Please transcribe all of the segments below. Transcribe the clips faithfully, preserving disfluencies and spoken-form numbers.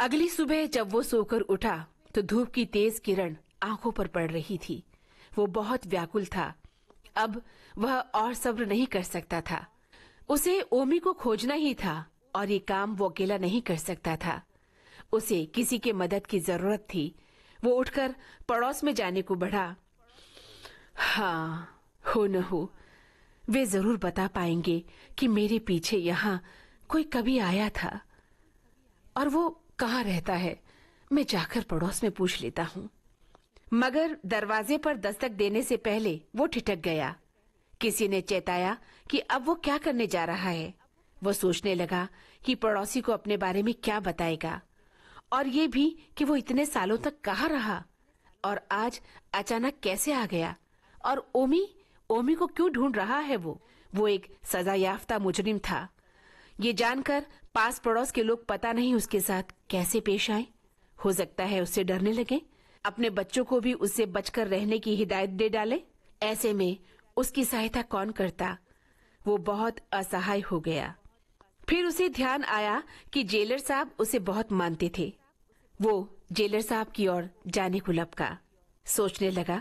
अगली सुबह जब वो सोकर उठा तो धूप की तेज किरण आंखों पर पड़ रही थी। वो बहुत व्याकुल था। अब वह और सब्र नहीं कर सकता था। उसे ओमी को खोजना ही था और ये काम वो अकेला नहीं कर सकता था। उसे किसी के मदद की जरूरत थी। वो उठकर पड़ोस में जाने को बढ़ा। हाँ, हो न हो वे जरूर बता पाएंगे कि मेरे पीछे यहाँ कोई कभी आया था और वो कहाँ रहता है। मैं जाकर पड़ोस में पूछ लेता हूँ। मगर दरवाजे पर दस्तक देने से पहले वो ठिठक गया। किसी ने चेताया कि अब वो क्या करने जा रहा है। वो सोचने लगा कि पड़ोसी को अपने बारे में क्या बताएगा और ये भी कि वो इतने सालों तक कहाँ रहा और आज अचानक कैसे आ गया और ओमी ओमी को क्यों ढूंढ रहा है। वो वो एक सजा याफ्ता मुजरिम था। ये जानकर पास पड़ोस के लोग पता नहीं उसके साथ कैसे पेश आए। हो सकता है उससे डरने लगे, अपने बच्चों को भी उससे बचकर रहने की हिदायत दे डाले। ऐसे में उसकी सहायता कौन करता। वो बहुत असहाय हो गया। फिर उसे ध्यान आया कि जेलर साहब उसे बहुत मानते थे। वो जेलर साहब की ओर जाने को लपका। सोचने लगा,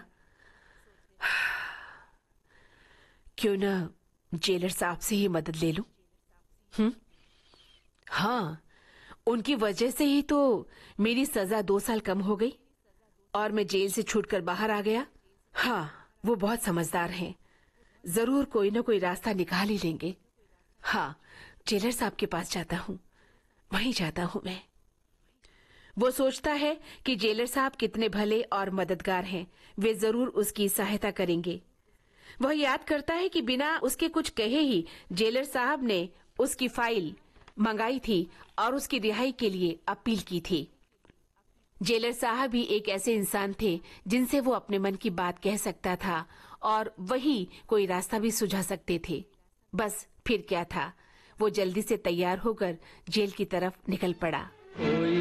क्यों न जेलर साहब से ही मदद ले लूं। हम्म हाँ, उनकी वजह से ही तो मेरी सजा दो साल कम हो गई और मैं जेल से छूटकर बाहर आ गया। हाँ, वो बहुत समझदार हैं। जरूर कोई न कोई रास्ता निकाल ही लेंगे। हाँ, जेलर साहब के पास जाता हूँ, वहीं जाता हूँ मैं। वो सोचता है कि जेलर साहब कितने भले और मददगार हैं। वे जरूर उसकी सहायता करेंगे। वह याद करता है कि बिना उसके कुछ कहे ही जेलर साहब ने उसकी फाइल मंगाई थी और उसकी रिहाई के लिए अपील की थी। जेलर साहब भी एक ऐसे इंसान थे जिनसे वो अपने मन की बात कह सकता था और वही कोई रास्ता भी सुझा सकते थे। बस फिर क्या था, वो जल्दी से तैयार होकर जेल की तरफ निकल पड़ा।